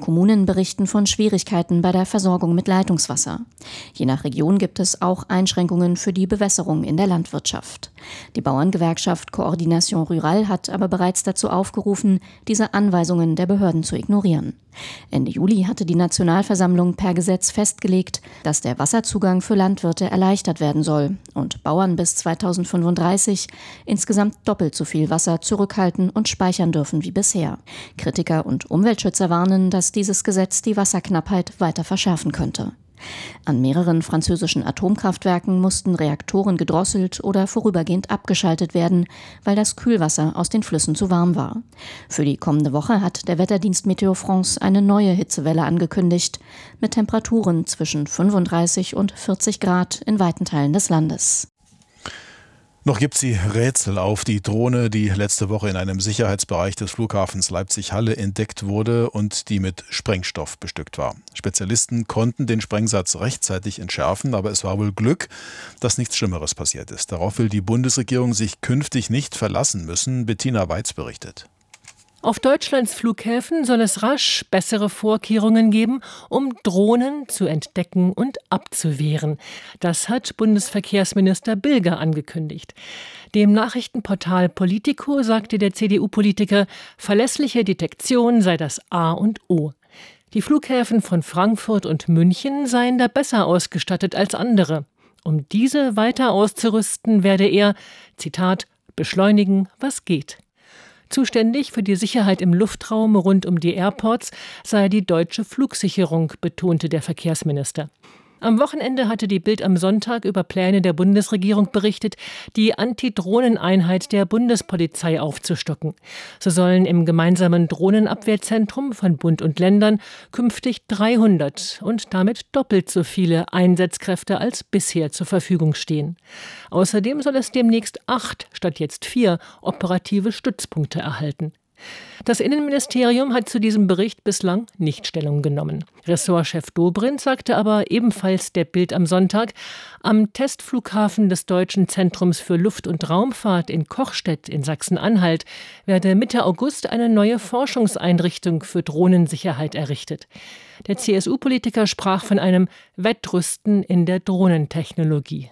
Kommunen berichten von Schwierigkeiten bei der Versorgung mit Leitungswasser. Je nach Region gibt es auch Einschränkungen für die Bewässerung in der Landwirtschaft. Die Bauerngewerkschaft Coordination Rurale hat aber bereits dazu aufgerufen, diese Anweisungen der Behörden zu ignorieren. Ende Juli hatte die Nationalversammlung per Gesetz festgelegt, dass der Wasserzugang für Landwirte erleichtert werden soll und Bauern bis 2035 insgesamt doppelt so viel Wasser zurückhalten und speichern dürfen wie bisher. Kritiker und Umweltschützer warnen, dass dieses Gesetz die Wasserknappheit weiter verschärfen könnte. An mehreren französischen Atomkraftwerken mussten Reaktoren gedrosselt oder vorübergehend abgeschaltet werden, weil das Kühlwasser aus den Flüssen zu warm war. Für die kommende Woche hat der Wetterdienst Météo France eine neue Hitzewelle angekündigt, mit Temperaturen zwischen 35 und 40 Grad in weiten Teilen des Landes. Noch gibt sie Rätsel auf die Drohne, die letzte Woche in einem Sicherheitsbereich des Flughafens Leipzig-Halle entdeckt wurde und die mit Sprengstoff bestückt war. Spezialisten konnten den Sprengsatz rechtzeitig entschärfen, aber es war wohl Glück, dass nichts Schlimmeres passiert ist. Darauf will die Bundesregierung sich künftig nicht verlassen müssen. Bettina Weiz berichtet. Auf Deutschlands Flughäfen soll es rasch bessere Vorkehrungen geben, um Drohnen zu entdecken und abzuwehren. Das hat Bundesverkehrsminister Bilger angekündigt. Dem Nachrichtenportal Politico sagte der CDU-Politiker, verlässliche Detektion sei das A und O. Die Flughäfen von Frankfurt und München seien da besser ausgestattet als andere. Um diese weiter auszurüsten, werde er, Zitat, beschleunigen, was geht. Zuständig für die Sicherheit im Luftraum rund um die Airports sei die deutsche Flugsicherung, betonte der Verkehrsminister. Am Wochenende hatte die Bild am Sonntag über Pläne der Bundesregierung berichtet, die Antidrohneneinheit der Bundespolizei aufzustocken. So sollen im gemeinsamen Drohnenabwehrzentrum von Bund und Ländern künftig 300 und damit doppelt so viele Einsatzkräfte als bisher zur Verfügung stehen. Außerdem soll es demnächst 8 statt jetzt 4 operative Stützpunkte erhalten. Das Innenministerium hat zu diesem Bericht bislang nicht Stellung genommen. Ressortchef Dobrindt sagte aber ebenfalls der Bild am Sonntag, am Testflughafen des Deutschen Zentrums für Luft- und Raumfahrt in Kochstedt in Sachsen-Anhalt werde Mitte August eine neue Forschungseinrichtung für Drohnensicherheit errichtet. Der CSU-Politiker sprach von einem Wettrüsten in der Drohnentechnologie.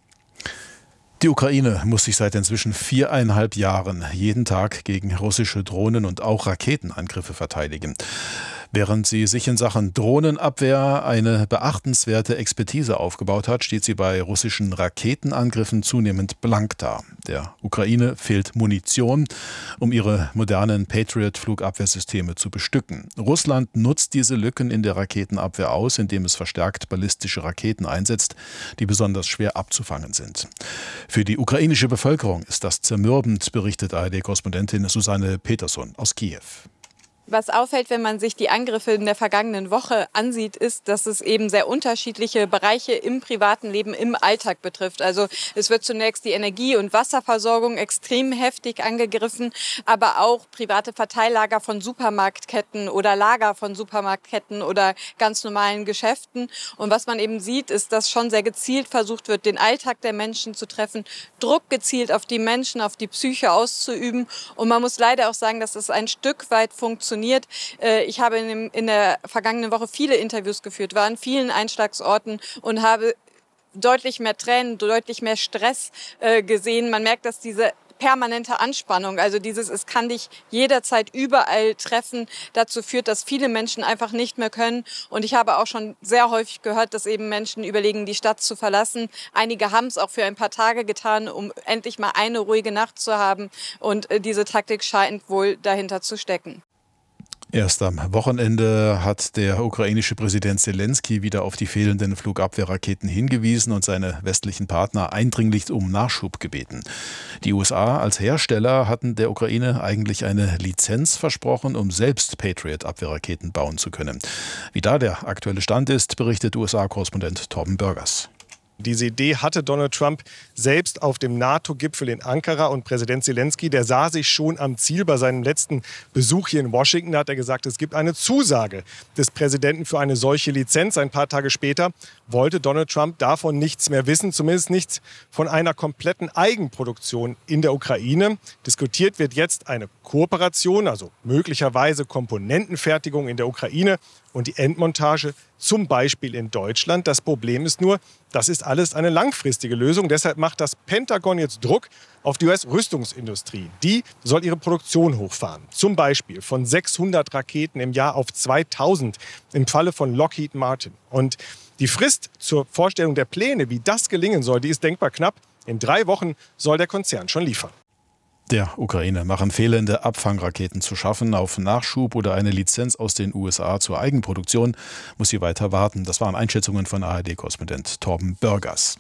Die Ukraine muss sich seit inzwischen 4,5 Jahren jeden Tag gegen russische Drohnen und auch Raketenangriffe verteidigen. Während sie sich in Sachen Drohnenabwehr eine beachtenswerte Expertise aufgebaut hat, steht sie bei russischen Raketenangriffen zunehmend blank da. Der Ukraine fehlt Munition, um ihre modernen Patriot-Flugabwehrsysteme zu bestücken. Russland nutzt diese Lücken in der Raketenabwehr aus, indem es verstärkt ballistische Raketen einsetzt, die besonders schwer abzufangen sind. Für die ukrainische Bevölkerung ist das zermürbend, berichtet ARD-Korrespondentin Susanne Peterson aus Kiew. Was auffällt, wenn man sich die Angriffe in der vergangenen Woche ansieht, ist, dass es eben sehr unterschiedliche Bereiche im privaten Leben, im Alltag betrifft. Also es wird zunächst die Energie- und Wasserversorgung extrem heftig angegriffen, aber auch private Verteillager von Supermarktketten oder Lager von Supermarktketten oder ganz normalen Geschäften. Und was man eben sieht, ist, dass schon sehr gezielt versucht wird, den Alltag der Menschen zu treffen, Druck gezielt auf die Menschen, auf die Psyche auszuüben. Und man muss leider auch sagen, dass es ein Stück weit funktioniert. Ich habe in der vergangenen Woche viele Interviews geführt, war an vielen Einschlagsorten und habe deutlich mehr Tränen, deutlich mehr Stress gesehen. Man merkt, dass diese permanente Anspannung, also dieses es kann dich jederzeit überall treffen, dazu führt, dass viele Menschen einfach nicht mehr können. Und ich habe auch schon sehr häufig gehört, dass eben Menschen überlegen, die Stadt zu verlassen. Einige haben es auch für ein paar Tage getan, um endlich mal eine ruhige Nacht zu haben. Und diese Taktik scheint wohl dahinter zu stecken. Erst am Wochenende hat der ukrainische Präsident Selenskyj wieder auf die fehlenden Flugabwehrraketen hingewiesen und seine westlichen Partner eindringlich um Nachschub gebeten. Die USA als Hersteller hatten der Ukraine eigentlich eine Lizenz versprochen, um selbst Patriot-Abwehrraketen bauen zu können. Wie da der aktuelle Stand ist, berichtet USA-Korrespondent Torben Börgers. Diese Idee hatte Donald Trump selbst auf dem NATO-Gipfel in Ankara und Präsident Zelensky, der sah sich schon am Ziel bei seinem letzten Besuch hier in Washington. Da hat er gesagt, es gibt eine Zusage des Präsidenten für eine solche Lizenz. Ein paar Tage später wollte Donald Trump davon nichts mehr wissen, zumindest nichts von einer kompletten Eigenproduktion in der Ukraine. Diskutiert wird jetzt eine Kooperation, also möglicherweise Komponentenfertigung in der Ukraine und die Endmontage zum Beispiel in Deutschland. Das Problem ist nur, das ist alles eine langfristige Lösung. Deshalb macht das Pentagon jetzt Druck auf die US-Rüstungsindustrie. Die soll ihre Produktion hochfahren. Zum Beispiel von 600 Raketen im Jahr auf 2000 im Falle von Lockheed Martin. Und die Frist zur Vorstellung der Pläne, wie das gelingen soll, die ist denkbar knapp. In 3 Wochen soll der Konzern schon liefern. Der Ukraine machen fehlende Abfangraketen zu schaffen. Auf Nachschub oder eine Lizenz aus den USA zur Eigenproduktion muss sie weiter warten. Das waren Einschätzungen von ARD-Korrespondent Torben Börgers.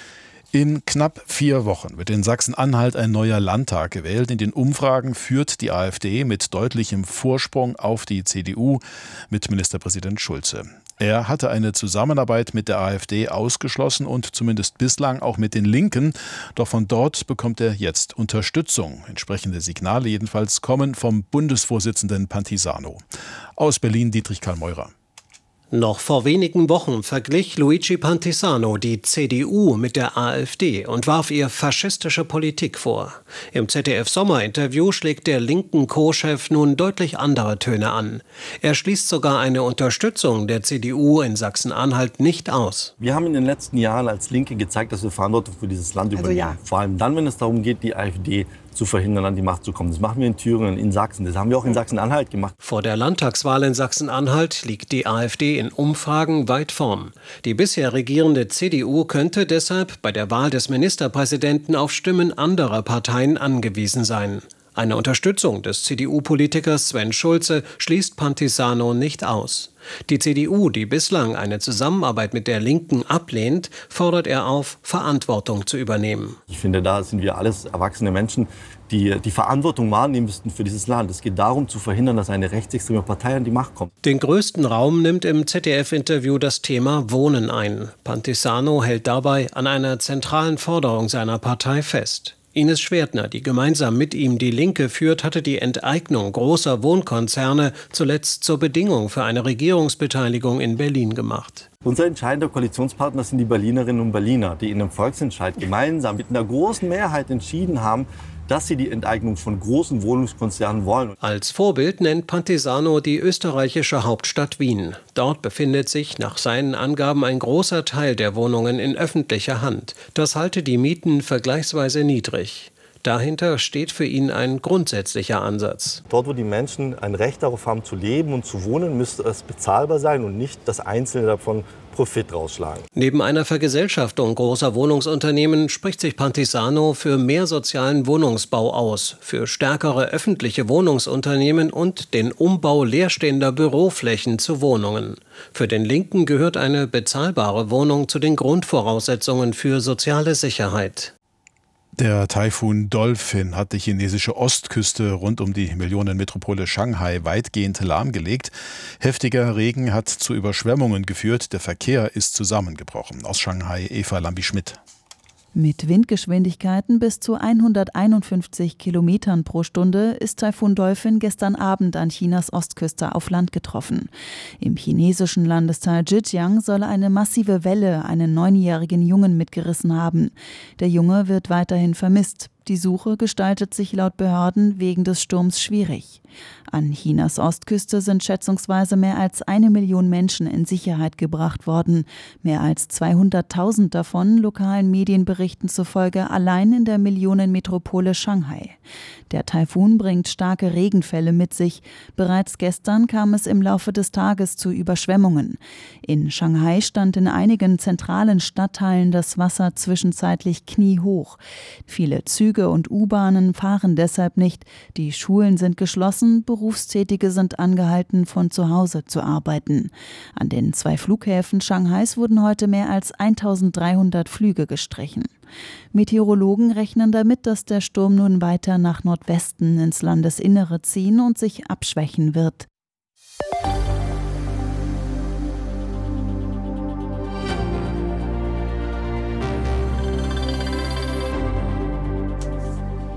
In knapp 4 Wochen wird in Sachsen-Anhalt ein neuer Landtag gewählt. In den Umfragen führt die AfD mit deutlichem Vorsprung auf die CDU mit Ministerpräsident Schulze. Er hatte eine Zusammenarbeit mit der AfD ausgeschlossen und zumindest bislang auch mit den Linken. Doch von dort bekommt er jetzt Unterstützung. Entsprechende Signale jedenfalls kommen vom Bundesvorsitzenden Pantisano. Aus Berlin Dietrich Karl Meurer. Noch vor wenigen Wochen verglich Luigi Pantisano die CDU mit der AfD und warf ihr faschistische Politik vor. Im ZDF-Sommerinterview schlägt der linken Co-Chef nun deutlich andere Töne an. Er schließt sogar eine Unterstützung der CDU in Sachsen-Anhalt nicht aus. Wir haben in den letzten Jahren als Linke gezeigt, dass wir Verantwortung für dieses Land übernehmen. Ja. Vor allem dann, wenn es darum geht, die AfD zu verhindern, an die Macht zu kommen. Das machen wir in Thüringen, in Sachsen. Das haben wir auch in Sachsen-Anhalt gemacht. Vor der Landtagswahl in Sachsen-Anhalt liegt die AfD in Umfragen weit vorn. Die bisher regierende CDU könnte deshalb bei der Wahl des Ministerpräsidenten auf Stimmen anderer Parteien angewiesen sein. Eine Unterstützung des CDU-Politikers Sven Schulze schließt Pantisano nicht aus. Die CDU, die bislang eine Zusammenarbeit mit der Linken ablehnt, fordert er auf, Verantwortung zu übernehmen. Ich finde, da sind wir alles erwachsene Menschen, die die Verantwortung wahrnehmen müssten für dieses Land. Es geht darum, zu verhindern, dass eine rechtsextreme Partei an die Macht kommt. Den größten Raum nimmt im ZDF-Interview das Thema Wohnen ein. Pantisano hält dabei an einer zentralen Forderung seiner Partei fest. Ines Schwertner, die gemeinsam mit ihm die Linke führt, hatte die Enteignung großer Wohnkonzerne zuletzt zur Bedingung für eine Regierungsbeteiligung in Berlin gemacht. Unser entscheidender Koalitionspartner sind die Berlinerinnen und Berliner, die in einem Volksentscheid gemeinsam mit einer großen Mehrheit entschieden haben, dass sie die Enteignung von großen Wohnungskonzernen wollen. Als Vorbild nennt Pantisano die österreichische Hauptstadt Wien. Dort befindet sich nach seinen Angaben ein großer Teil der Wohnungen in öffentlicher Hand. Das halte die Mieten vergleichsweise niedrig. Dahinter steht für ihn ein grundsätzlicher Ansatz. Dort, wo die Menschen ein Recht darauf haben, zu leben und zu wohnen, müsste es bezahlbar sein und nicht das Einzelne davon Profit rausschlagen. Neben einer Vergesellschaftung großer Wohnungsunternehmen spricht sich Pantisano für mehr sozialen Wohnungsbau aus, für stärkere öffentliche Wohnungsunternehmen und den Umbau leerstehender Büroflächen zu Wohnungen. Für den Linken gehört eine bezahlbare Wohnung zu den Grundvoraussetzungen für soziale Sicherheit. Der Taifun Dolphin hat die chinesische Ostküste rund um die Millionenmetropole Shanghai weitgehend lahmgelegt. Heftiger Regen hat zu Überschwemmungen geführt. Der Verkehr ist zusammengebrochen. Aus Shanghai Eva Lambi-Schmidt. Mit Windgeschwindigkeiten bis zu 151 Kilometern pro Stunde ist Taifun Dolphin gestern Abend an Chinas Ostküste auf Land getroffen. Im chinesischen Landesteil Zhejiang soll eine massive Welle einen 9-jährigen Jungen mitgerissen haben. Der Junge wird weiterhin vermisst. Die Suche gestaltet sich laut Behörden wegen des Sturms schwierig. An Chinas Ostküste sind schätzungsweise mehr als 1 Million Menschen in Sicherheit gebracht worden. Mehr als 200.000 davon, lokalen Medienberichten zufolge, allein in der Millionenmetropole Shanghai. Der Taifun bringt starke Regenfälle mit sich. Bereits gestern kam es im Laufe des Tages zu Überschwemmungen. In Shanghai stand in einigen zentralen Stadtteilen das Wasser zwischenzeitlich kniehoch. Viele Züge und U-Bahnen fahren deshalb nicht. Die Schulen sind geschlossen, Berufstätige sind angehalten, von zu Hause zu arbeiten. An den 2 Flughäfen Shanghais wurden heute mehr als 1.300 Flüge gestrichen. Meteorologen rechnen damit, dass der Sturm nun weiter nach Nordwesten ins Landesinnere ziehen und sich abschwächen wird.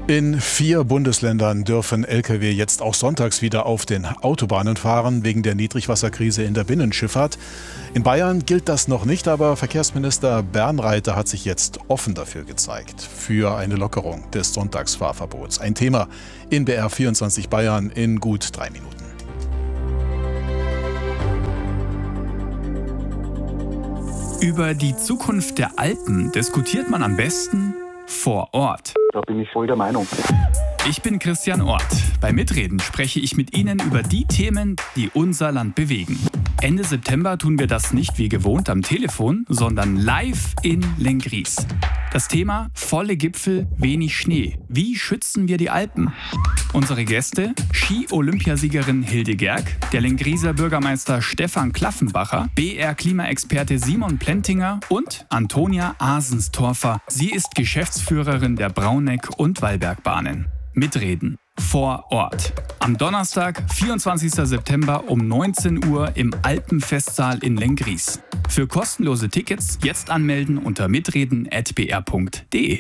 In 4 Bundesländern dürfen Lkw jetzt auch sonntags wieder auf den Autobahnen fahren, wegen der Niedrigwasserkrise in der Binnenschifffahrt. In Bayern gilt das noch nicht, aber Verkehrsminister Bernreiter hat sich jetzt offen dafür gezeigt, für eine Lockerung des Sonntagsfahrverbots. Ein Thema in BR24 Bayern in gut 3 Minuten. Über die Zukunft der Alpen diskutiert man am besten vor Ort. Da bin ich voll der Meinung. Ich bin Christian Ort. Bei Mitreden spreche ich mit Ihnen über die Themen, die unser Land bewegen. Ende September tun wir das nicht wie gewohnt am Telefon, sondern live in Lenggries. Das Thema: volle Gipfel, wenig Schnee. Wie schützen wir die Alpen? Unsere Gäste: Ski-Olympiasiegerin Hilde Gerg, der Lengrieser Bürgermeister Stefan Klaffenbacher, BR-Klimaexperte Simon Plentinger und Antonia Asenstorfer. Sie ist Geschäftsführerin der Brauneck- und Wallbergbahnen. Mitreden vor Ort. Am Donnerstag, 24. September um 19 Uhr im Alpenfestsaal in Lenggries. Für kostenlose Tickets jetzt anmelden unter mitreden@br.de.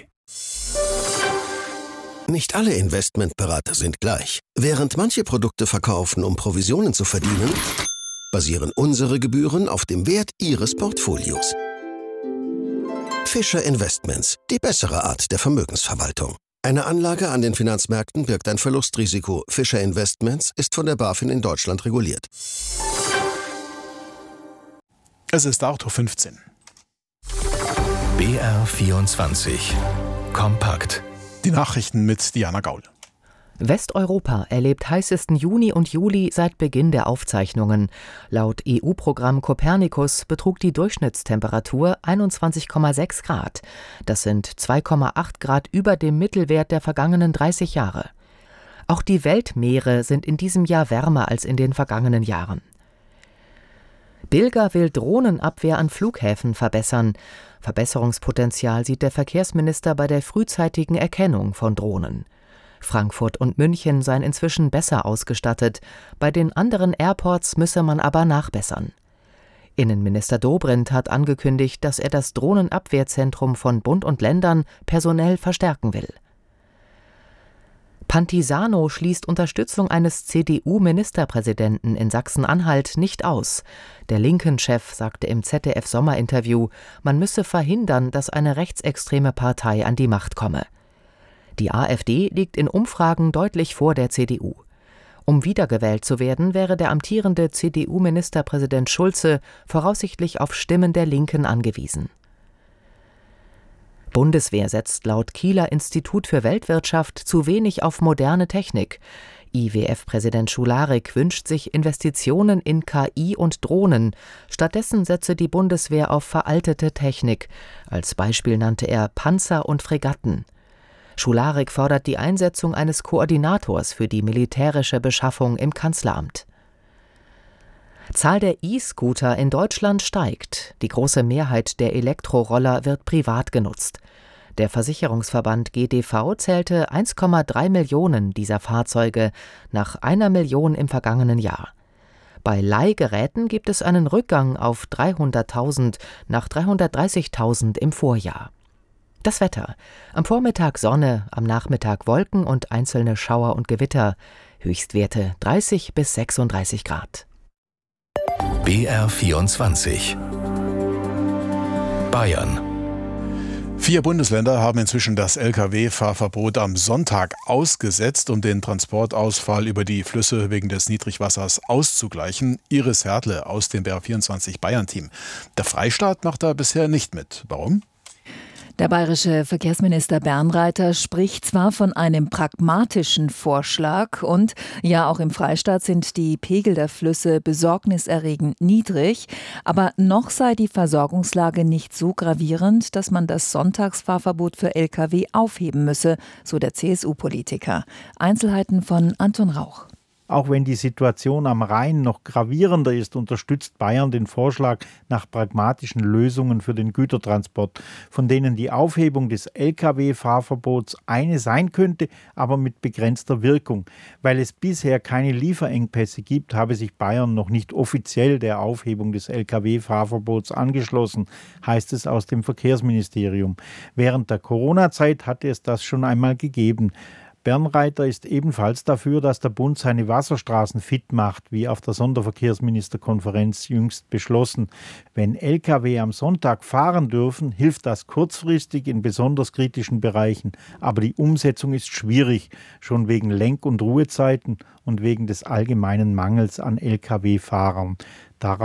Nicht alle Investmentberater sind gleich. Während manche Produkte verkaufen, um Provisionen zu verdienen, basieren unsere Gebühren auf dem Wert Ihres Portfolios. Fischer Investments, die bessere Art der Vermögensverwaltung. Eine Anlage an den Finanzmärkten birgt ein Verlustrisiko. Fischer Investments ist von der BaFin in Deutschland reguliert. Es ist 8:15 Uhr. BR24 Kompakt. Die Nachrichten mit Diana Gaul. Westeuropa erlebt heißesten Juni und Juli seit Beginn der Aufzeichnungen. Laut EU-Programm Copernicus betrug die Durchschnittstemperatur 21,6 Grad. Das sind 2,8 Grad über dem Mittelwert der vergangenen 30 Jahre. Auch die Weltmeere sind in diesem Jahr wärmer als in den vergangenen Jahren. Bilger will Drohnenabwehr an Flughäfen verbessern. Verbesserungspotenzial sieht der Verkehrsminister bei der frühzeitigen Erkennung von Drohnen. Frankfurt und München seien inzwischen besser ausgestattet. Bei den anderen Airports müsse man aber nachbessern. Innenminister Dobrindt hat angekündigt, dass er das Drohnenabwehrzentrum von Bund und Ländern personell verstärken will. Pantisano schließt Unterstützung eines CDU-Ministerpräsidenten in Sachsen-Anhalt nicht aus. Der Linken-Chef sagte im ZDF-Sommerinterview, man müsse verhindern, dass eine rechtsextreme Partei an die Macht komme. Die AfD liegt in Umfragen deutlich vor der CDU. Um wiedergewählt zu werden, wäre der amtierende CDU-Ministerpräsident Schulze voraussichtlich auf Stimmen der Linken angewiesen. Bundeswehr setzt laut Kieler Institut für Weltwirtschaft zu wenig auf moderne Technik. IWF-Präsident Schularik wünscht sich Investitionen in KI und Drohnen. Stattdessen setze die Bundeswehr auf veraltete Technik. Als Beispiel nannte er Panzer und Fregatten. Schularik fordert die Einsetzung eines Koordinators für die militärische Beschaffung im Kanzleramt. Zahl der E-Scooter in Deutschland steigt. Die große Mehrheit der Elektroroller wird privat genutzt. Der Versicherungsverband GDV zählte 1,3 Millionen dieser Fahrzeuge nach 1 Million im vergangenen Jahr. Bei Leihgeräten gibt es einen Rückgang auf 300.000 nach 330.000 im Vorjahr. Das Wetter. Am Vormittag Sonne, am Nachmittag Wolken und einzelne Schauer und Gewitter. Höchstwerte 30 bis 36 Grad. BR24 Bayern. 4 Bundesländer haben inzwischen das Lkw-Fahrverbot am Sonntag ausgesetzt, um den Transportausfall über die Flüsse wegen des Niedrigwassers auszugleichen. Iris Hertle aus dem BR24 Bayern-Team. Der Freistaat macht da bisher nicht mit. Warum? Der bayerische Verkehrsminister Bernreiter spricht zwar von einem pragmatischen Vorschlag und ja, auch im Freistaat sind die Pegel der Flüsse besorgniserregend niedrig, aber noch sei die Versorgungslage nicht so gravierend, dass man das Sonntagsfahrverbot für Lkw aufheben müsse, so der CSU-Politiker. Einzelheiten von Anton Rauch. Auch wenn die Situation am Rhein noch gravierender ist, unterstützt Bayern den Vorschlag nach pragmatischen Lösungen für den Gütertransport, von denen die Aufhebung des Lkw-Fahrverbots eine sein könnte, aber mit begrenzter Wirkung. Weil es bisher keine Lieferengpässe gibt, habe sich Bayern noch nicht offiziell der Aufhebung des Lkw-Fahrverbots angeschlossen, heißt es aus dem Verkehrsministerium. Während der Corona-Zeit hatte es das schon einmal gegeben. Bernreiter ist ebenfalls dafür, dass der Bund seine Wasserstraßen fit macht, wie auf der Sonderverkehrsministerkonferenz jüngst beschlossen. Wenn Lkw am Sonntag fahren dürfen, hilft das kurzfristig in besonders kritischen Bereichen. Aber die Umsetzung ist schwierig, schon wegen Lenk- und Ruhezeiten und wegen des allgemeinen Mangels an Lkw-Fahrern. Darauf